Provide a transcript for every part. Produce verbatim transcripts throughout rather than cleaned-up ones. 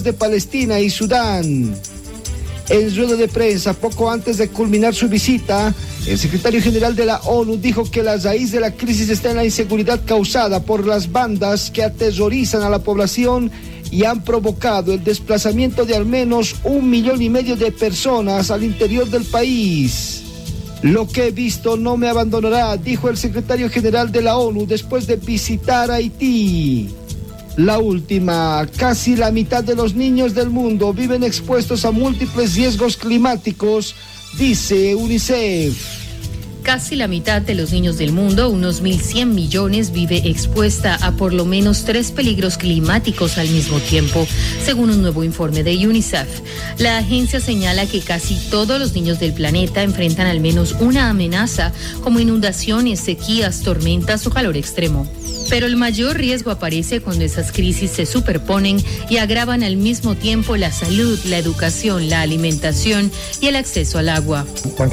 de Palestina y Sudán. En rueda de prensa, poco antes de culminar su visita, el secretario general de la ONU dijo que la raíz de la crisis está en la inseguridad causada por las bandas que aterrorizan a la población y han provocado el desplazamiento de al menos un millón y medio de personas al interior del país. Lo que he visto no me abandonará, dijo el secretario general de la ONU después de visitar Haití. La última, casi la mitad de los niños del mundo viven expuestos a múltiples riesgos climáticos, dice UNICEF. Casi la mitad de los niños del mundo, unos mil cien millones, vive expuesta a por lo menos tres peligros climáticos al mismo tiempo, según un nuevo informe de UNICEF. La agencia señala que casi todos los niños del planeta enfrentan al menos una amenaza, como inundaciones, sequías, tormentas o calor extremo. Pero el mayor riesgo aparece cuando esas crisis se superponen y agravan al mismo tiempo la salud, la educación, la alimentación y el acceso al agua.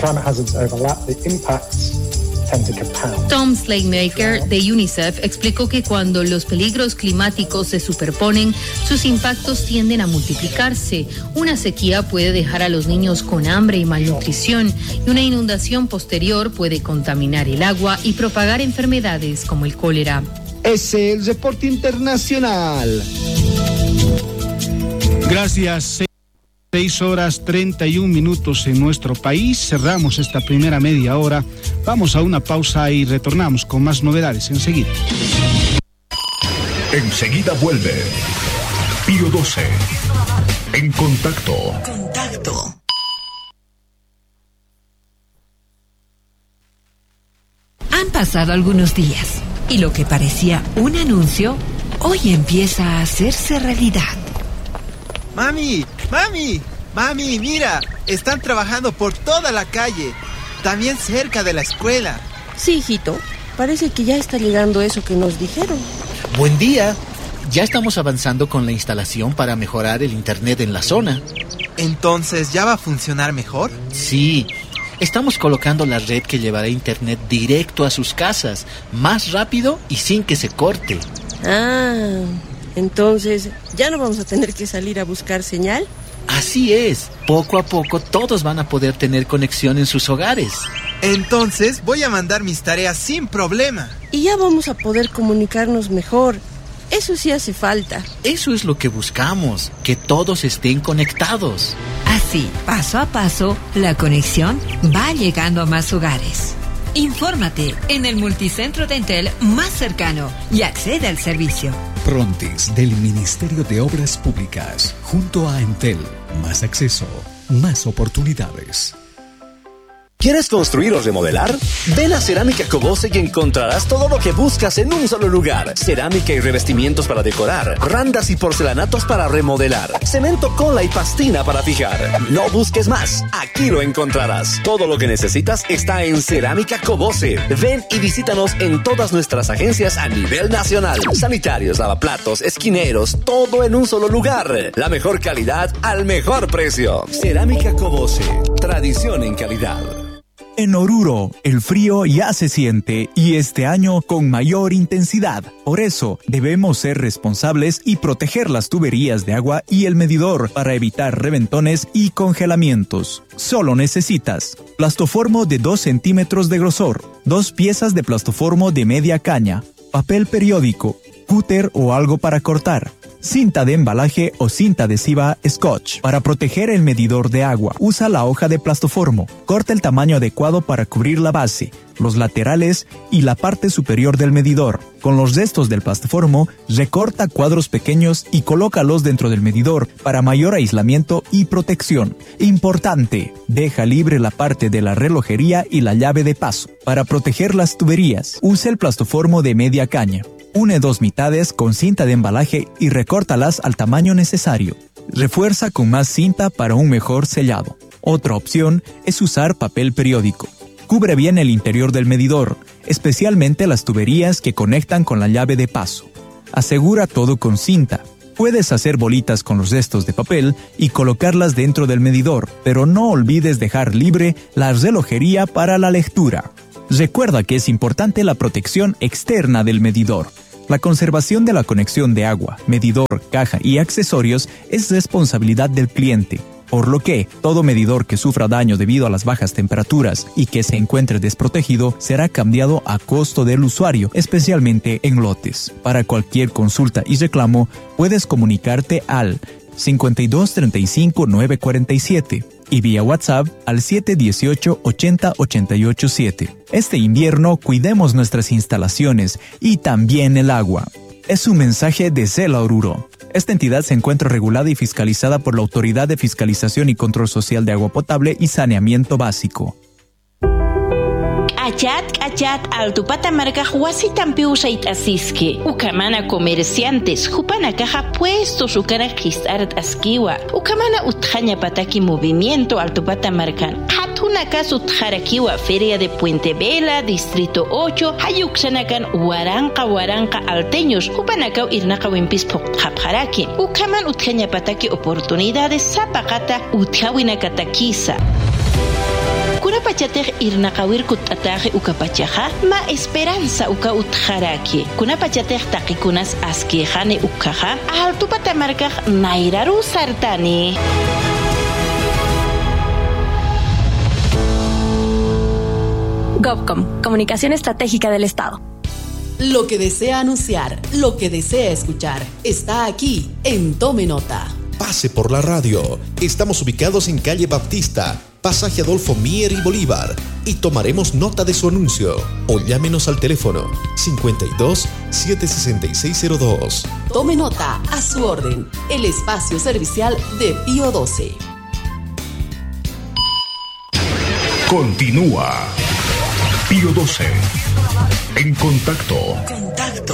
Tom Slaymaker de UNICEF explicó que cuando los peligros climáticos se superponen, sus impactos tienden a multiplicarse. Una sequía puede dejar a los niños con hambre y malnutrición, y una inundación posterior puede contaminar el agua y propagar enfermedades como el cólera. Ese es el reporte internacional. Gracias. Seis horas treinta y un minutos en nuestro país. Cerramos esta primera media hora. Vamos a una pausa y retornamos con más novedades enseguida. Enseguida vuelve Pío doce. En contacto. Contacto. Han pasado algunos días y lo que parecía un anuncio hoy empieza a hacerse realidad. Mami, mami, mami, mira, están trabajando por toda la calle, también cerca de la escuela. Sí, hijito, parece que ya está llegando eso que nos dijeron. Buen día, ya estamos avanzando con la instalación para mejorar el internet en la zona. ¿Entonces ya va a funcionar mejor? Sí, estamos colocando la red que llevará internet directo a sus casas, más rápido y sin que se corte. Ah... Entonces, ¿ya no vamos a tener que salir a buscar señal? Así es. Poco a poco todos van a poder tener conexión en sus hogares. Entonces, voy a mandar mis tareas sin problema. Y ya vamos a poder comunicarnos mejor. Eso sí hace falta. Eso es lo que buscamos, que todos estén conectados. Así, paso a paso, la conexión va llegando a más hogares. Infórmate en el multicentro de Entel más cercano y accede al servicio. Prontis del Ministerio de Obras Públicas, junto a Entel, más acceso, más oportunidades. ¿Quieres construir o remodelar? Ven a Cerámica Cobose y encontrarás todo lo que buscas en un solo lugar. Cerámica y revestimientos para decorar, randas y porcelanatos para remodelar, cemento, cola y pastina para fijar. No busques más, aquí lo encontrarás. Todo lo que necesitas está en Cerámica Cobose. Ven y visítanos en todas nuestras agencias a nivel nacional. Sanitarios, lavaplatos, esquineros, todo en un solo lugar. La mejor calidad al mejor precio. Cerámica Cobose, tradición en calidad. En Oruro, el frío ya se siente y este año con mayor intensidad. Por eso, debemos ser responsables y proteger las tuberías de agua y el medidor para evitar reventones y congelamientos. Solo necesitas plastoformo de dos centímetros de grosor, dos piezas de plastoformo de media caña, papel periódico, cúter o algo para cortar, cinta de embalaje o cinta adhesiva Scotch. Para proteger el medidor de agua, usa la hoja de plastoformo. Corta el tamaño adecuado para cubrir la base, los laterales y la parte superior del medidor. Con los restos del plastoformo, recorta cuadros pequeños y colócalos dentro del medidor para mayor aislamiento y protección. Importante, deja libre la parte de la relojería y la llave de paso. Para proteger las tuberías, usa el plastoformo de media caña. Une dos mitades con cinta de embalaje y recórtalas al tamaño necesario. Refuerza con más cinta para un mejor sellado. Otra opción es usar papel periódico. Cubre bien el interior del medidor, especialmente las tuberías que conectan con la llave de paso. Asegura todo con cinta. Puedes hacer bolitas con los restos de papel y colocarlas dentro del medidor, pero no olvides dejar libre la relojería para la lectura. Recuerda que es importante la protección externa del medidor. La conservación de la conexión de agua, medidor, caja y accesorios es responsabilidad del cliente, por lo que todo medidor que sufra daño debido a las bajas temperaturas y que se encuentre desprotegido será cambiado a costo del usuario, especialmente en lotes. Para cualquier consulta y reclamo, puedes comunicarte al cincuenta y dos treinta y cinco nueve cuarenta y siete y vía WhatsApp al siete dieciocho ochenta ochenta y ocho siete. Este invierno cuidemos nuestras instalaciones y también el agua. Es un mensaje de Cela Oruro. Esta entidad se encuentra regulada y fiscalizada por la Autoridad de Fiscalización y Control Social de Agua Potable y Saneamiento Básico. Achat, achat, altupatamarca huasitampi usait asiski. Ukamana comerciantes, jupana caja puestos, ukana kristart askiwa. Ukamana utjaña pataki movimiento altupatamarcan. Hatuna casa utjarakiwa, Feria de Puente Vela, Distrito ocho, hayuksanakan huaranca, huaranca alteños, jupanacao irnaca wimpis pokjapjaraki. Ukaman utjaña pataki oportunidades, zapacata utjawinakatakisa. Kunapachatej irnaqawir kutataje ukapachaja ma esperanza uka utjaraki. Kunapachatej taqikunas askejane ukaja altupatamarkaj nairaru sartani. GovCom, Comunicación Estratégica del Estado. Lo que desea anunciar, lo que desea escuchar, está aquí en Tome Nota. Pase por la radio. Estamos ubicados en calle Baptista, pasaje Adolfo Mier y Bolívar, y tomaremos nota de su anuncio. O llámenos al teléfono cincuenta y dos, setecientos sesenta y seis cero dos. Tome nota, a su orden, el espacio servicial de Pío doce. Continúa Pío doce. En contacto. Contacto.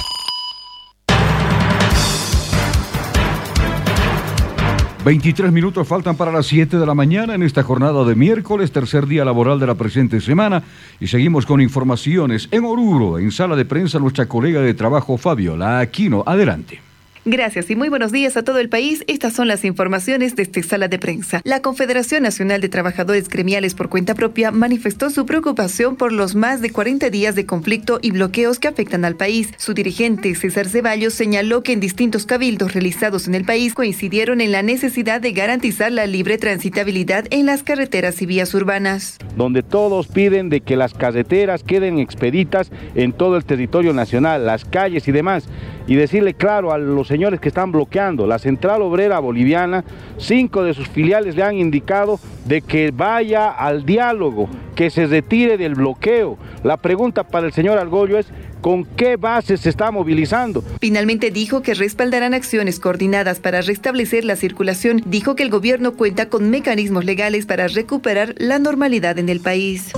veintitrés minutos faltan para las siete de la mañana en esta jornada de miércoles, tercer día laboral de la presente semana, y seguimos con informaciones en Oruro, en sala de prensa nuestra colega de trabajo Fabiola Aquino. Adelante. Gracias y muy buenos días a todo el país. Estas son las informaciones de esta sala de prensa. La Confederación Nacional de Trabajadores Gremiales por Cuenta Propia manifestó su preocupación por los más de cuarenta días de conflicto y bloqueos que afectan al país. Su dirigente, César Ceballos, señaló que en distintos cabildos realizados en el país coincidieron en la necesidad de garantizar la libre transitabilidad en las carreteras y vías urbanas. Donde todos piden de que las carreteras queden expeditas en todo el territorio nacional, las calles y demás, y decirle claro a los señores que están bloqueando. La Central Obrera Boliviana, cinco de sus filiales le han indicado de que vaya al diálogo, que se retire del bloqueo. La pregunta para el señor Argollo es: ¿con qué base se está movilizando? Finalmente dijo que respaldarán acciones coordinadas para restablecer la circulación. Dijo que el gobierno cuenta con mecanismos legales para recuperar la normalidad en el país.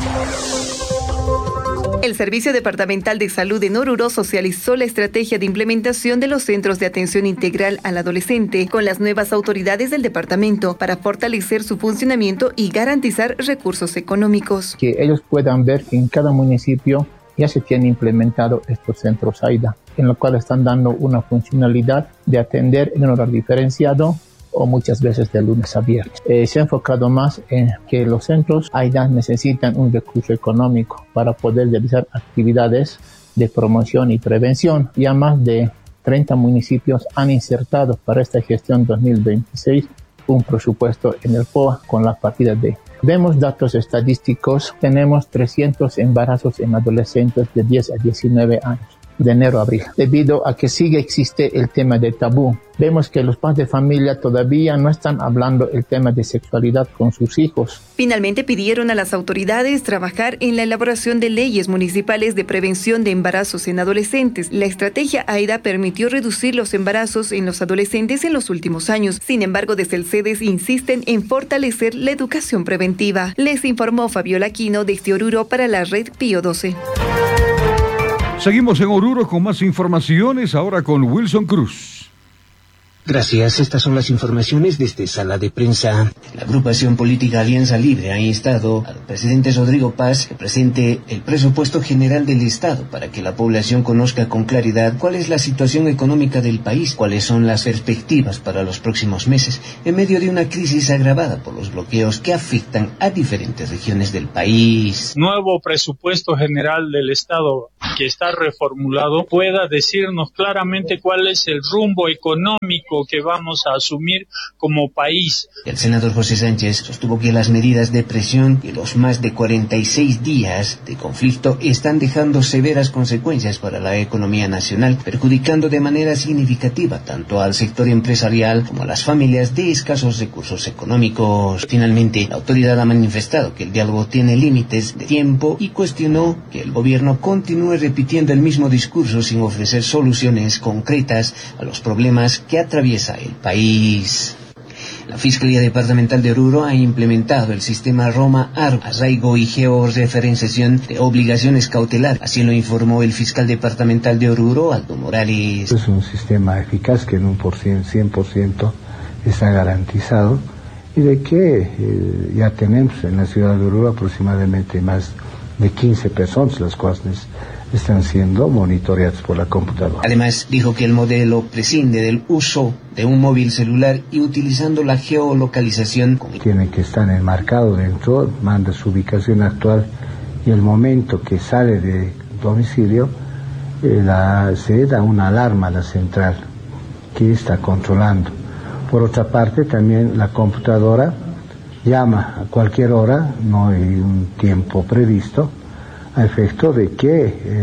El Servicio Departamental de Salud en Oruro socializó la estrategia de implementación de los centros de atención integral al adolescente con las nuevas autoridades del departamento para fortalecer su funcionamiento y garantizar recursos económicos. Que ellos puedan ver que en cada municipio ya se tiene implementado estos centros AIDA, en lo cual están dando una funcionalidad de atender en un horario diferenciado o muchas veces de lunes a viernes. Eh, se ha enfocado más en que los centros AIDA necesitan un recurso económico para poder realizar actividades de promoción y prevención. Ya más de treinta municipios han insertado para esta gestión dos mil veintiséis un presupuesto en el P O A con la partida de. Vemos datos estadísticos, tenemos trescientos embarazos en adolescentes de diez a diecinueve años. De enero a abril, debido a que sigue existe el tema de tabú. Vemos que los padres de familia todavía no están hablando el tema de sexualidad con sus hijos. Finalmente pidieron a las autoridades trabajar en la elaboración de leyes municipales de prevención de embarazos en adolescentes. La estrategia AIDA permitió reducir los embarazos en los adolescentes en los últimos años. Sin embargo, desde el CEDES insisten en fortalecer la educación preventiva. Les informó Fabiola Aquino desde Oruro para la red Pío doce. Seguimos en Oruro con más informaciones, ahora con Wilson Cruz. Gracias. Estas son las informaciones desde Sala de Prensa. La agrupación política Alianza Libre ha instado al presidente Rodrigo Paz que presente el presupuesto general del Estado para que la población conozca con claridad cuál es la situación económica del país, cuáles son las perspectivas para los próximos meses, en medio de una crisis agravada por los bloqueos que afectan a diferentes regiones del país. Nuevo presupuesto general del Estado que está reformulado pueda decirnos claramente cuál es el rumbo económico que vamos a asumir como país. El senador José Sánchez sostuvo que las medidas de presión y los más de cuarenta y seis días de conflicto están dejando severas consecuencias para la economía nacional, perjudicando de manera significativa tanto al sector empresarial como a las familias de escasos recursos económicos. Finalmente, la autoridad ha manifestado que el diálogo tiene límites de tiempo y cuestionó que el gobierno continúe repitiendo el mismo discurso sin ofrecer soluciones concretas a los problemas que atraviesan el país. La Fiscalía Departamental de Oruro ha implementado el sistema Roma-Ar, arraigo y georreferenciación de obligaciones cautelares. Así lo informó el fiscal departamental de Oruro, Aldo Morales. Es un sistema eficaz que en un por cien por ciento está garantizado y de que eh, ya tenemos en la ciudad de Oruro aproximadamente más de quince personas las cuales están siendo monitoreadas por la computadora. Además, dijo que el modelo prescinde del uso de un móvil celular y utilizando la geolocalización. Tiene que estar enmarcado dentro, manda su ubicación actual y el momento que sale de domicilio, eh, la, se da una alarma a la central que está controlando. Por otra parte, también la computadora llama a cualquier hora, no hay un tiempo previsto, a efecto de que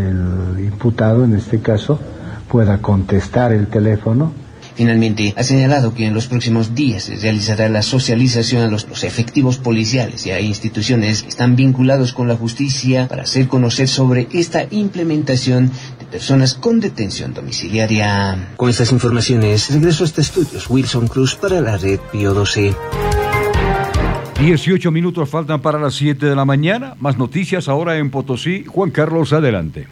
el imputado, en este caso, pueda contestar el teléfono. Finalmente, ha señalado que en los próximos días se realizará la socialización a los, los efectivos policiales y a instituciones que están vinculados con la justicia para hacer conocer sobre esta implementación de personas con detención domiciliaria. Con estas informaciones, regreso a este estudios Wilson Cruz para la red Pío doce. dieciocho minutos faltan para las siete de la mañana. Más noticias ahora en Potosí. Juan Carlos, adelante.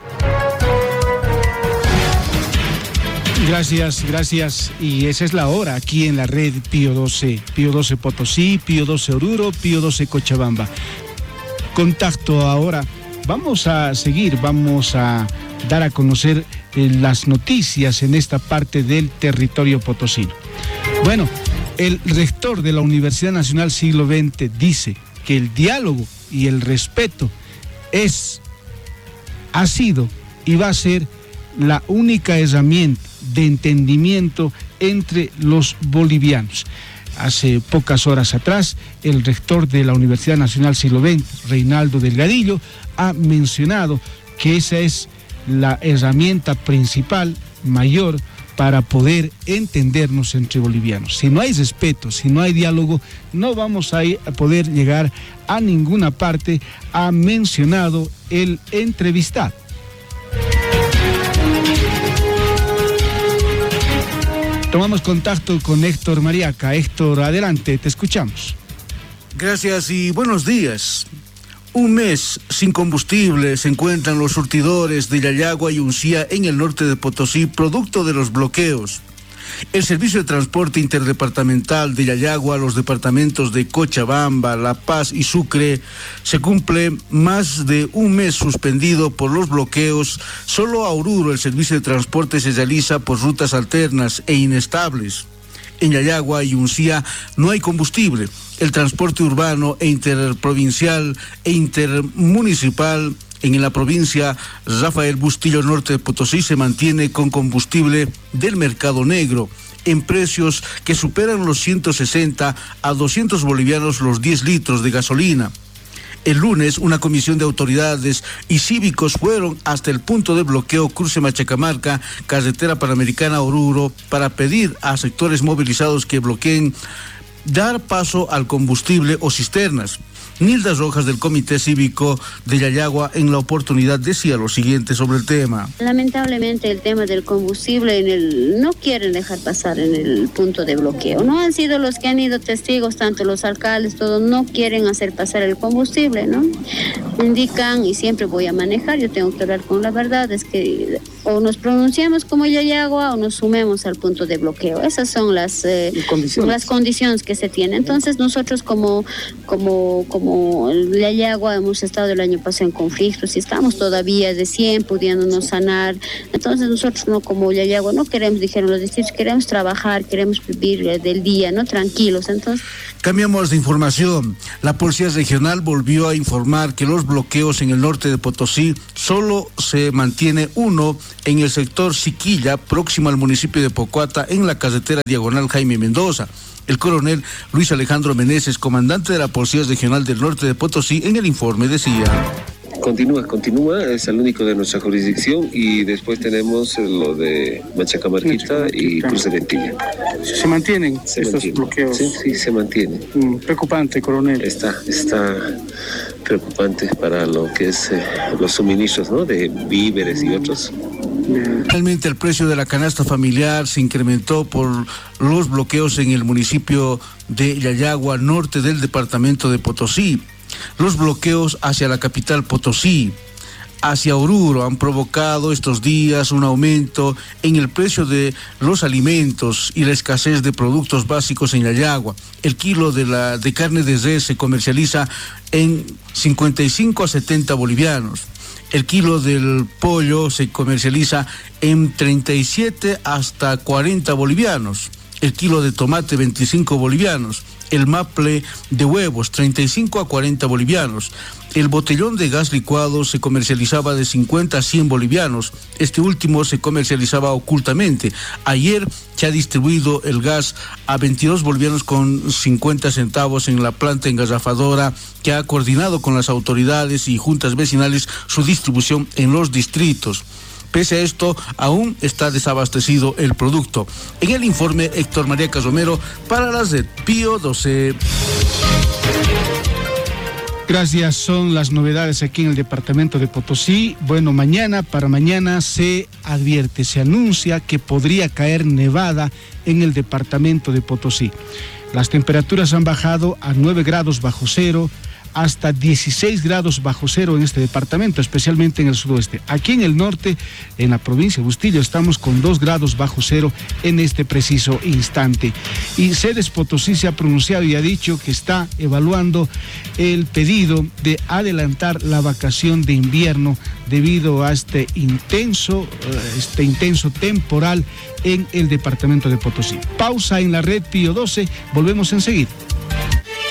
Gracias, gracias. Y esa es la hora aquí en la red Pío doce. Pío doce Potosí, Pío doce Oruro, Pío doce Cochabamba. Contacto ahora. Vamos a seguir, vamos a dar a conocer eh, las noticias en esta parte del territorio potosino. Bueno, el rector de la Universidad Nacional Siglo veinte dice que el diálogo y el respeto es, ha sido y va a ser la única herramienta de entendimiento entre los bolivianos. Hace pocas horas atrás, el rector de la Universidad Nacional Siglo veinte, Reinaldo Delgadillo, ha mencionado que esa es la herramienta principal, mayor, para poder entendernos entre bolivianos. Si no hay respeto, si no hay diálogo, no vamos a, ir a poder llegar a ninguna parte, ha mencionado el entrevistado. Tomamos contacto con Héctor Mariaca. Héctor, adelante, te escuchamos. Gracias y buenos días. Un mes sin combustible se encuentran los surtidores de Yayagua y Uncía en el norte de Potosí, producto de los bloqueos. El servicio de transporte interdepartamental de Yayagua, los departamentos de Cochabamba, La Paz y Sucre, se cumple más de un mes suspendido por los bloqueos. Solo a Oruro el servicio de transporte se realiza por rutas alternas e inestables. En Yayagua y Uncía no hay combustible. El transporte urbano e interprovincial e intermunicipal en la provincia Rafael Bustillo Norte de Potosí se mantiene con combustible del mercado negro en precios que superan los ciento sesenta a doscientos bolivianos los diez litros de gasolina. El lunes, una comisión de autoridades y cívicos fueron hasta el punto de bloqueo Cruce Machacamarca, carretera panamericana Oruro, para pedir a sectores movilizados que bloqueen dar paso al combustible o cisternas. Nilda Rojas, del Comité Cívico de Yayagua, en la oportunidad decía lo siguiente sobre el tema. Lamentablemente el tema del combustible en el no quieren dejar pasar en el punto de bloqueo. No han sido los que han ido testigos, tanto los alcaldes, todos no quieren hacer pasar el combustible, ¿no? Indican, y siempre voy a manejar, yo tengo que hablar con la verdad, es que o nos pronunciamos como Yayagua o nos sumemos al punto de bloqueo. Esas son las, eh, condiciones. las condiciones que se tienen. Entonces nosotros como, como, como Yayagua hemos estado el año pasado en conflictos y estamos todavía de cien pudiéndonos sanar. Entonces nosotros no como Yayagua no queremos, dijeron los distritos, queremos trabajar, queremos vivir eh, del día, ¿no? Tranquilos. Entonces... Cambiamos de información. La Policía Regional volvió a informar que los bloqueos en el norte de Potosí solo se mantiene uno en el sector Siquilla, próximo al municipio de Pocuata, en la carretera diagonal Jaime Mendoza. El coronel Luis Alejandro Meneses, comandante de la Policía Regional del norte de Potosí, en el informe decía... Continúa, continúa, es el único de nuestra jurisdicción y después tenemos lo de Machacamarquita y Cruz de Ventilla. ¿Se mantienen se estos mantiene. bloqueos? Sí, sí, se mantiene. Mm, preocupante, coronel. Está, está preocupante para lo que es eh, los suministros, ¿no? De víveres y otros. Realmente el precio de la canasta familiar se incrementó por los bloqueos en el municipio de Yayagua, norte del departamento de Potosí. Los bloqueos hacia la capital Potosí, hacia Oruro, han provocado estos días un aumento en el precio de los alimentos y la escasez de productos básicos en Yayagua. El kilo de, la, de carne de res se comercializa en cincuenta y cinco a setenta bolivianos. El kilo del pollo se comercializa en treinta y siete hasta cuarenta bolivianos. El kilo de tomate, veinticinco bolivianos. El maple de huevos, treinta y cinco a cuarenta bolivianos. El botellón de gas licuado se comercializaba de cincuenta a cien bolivianos. Este último se comercializaba ocultamente. Ayer se ha distribuido el gas a veintidós bolivianos con cincuenta centavos en la planta engarrafadora, que ha coordinado con las autoridades y juntas vecinales su distribución en los distritos. Pese a esto, aún está desabastecido el producto. En el informe, Héctor María Casomero para la red Pío doce. Gracias, son las novedades aquí en el departamento de Potosí. Bueno, mañana, para mañana se advierte, se anuncia que podría caer nevada en el departamento de Potosí. Las temperaturas han bajado a nueve grados bajo cero, hasta dieciséis grados bajo cero en este departamento, especialmente en el sudoeste. Aquí en el norte, en la provincia de Bustillo, estamos con dos grados bajo cero en este preciso instante. Y Cedes Potosí se ha pronunciado y ha dicho que está evaluando el pedido de adelantar la vacación de invierno debido a este intenso, este intenso temporal en el departamento de Potosí. Pausa en la red Pío doce, volvemos enseguida.